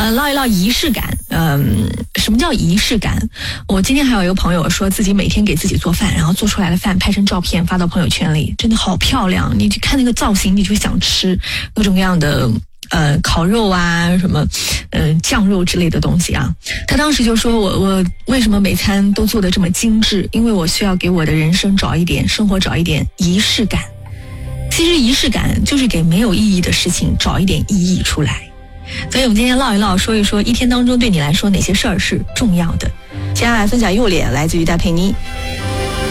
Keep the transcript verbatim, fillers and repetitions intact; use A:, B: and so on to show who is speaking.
A: 呃，唠一唠仪式感。嗯，什么叫仪式感？我今天还有一个朋友说自己每天给自己做饭，然后做出来的饭拍成照片发到朋友圈里，真的好漂亮。你去看那个造型，你就想吃各种各样的呃烤肉啊，什么呃酱肉之类的东西啊。他当时就说我我为什么每餐都做得这么精致？因为我需要给我的人生找一点生活找一点仪式感。其实仪式感就是给没有意义的事情找一点意义出来。所以我们今天唠一唠，说一说一天当中对你来说哪些事儿是重要的。接下来分享右脸，来自于戴佩妮。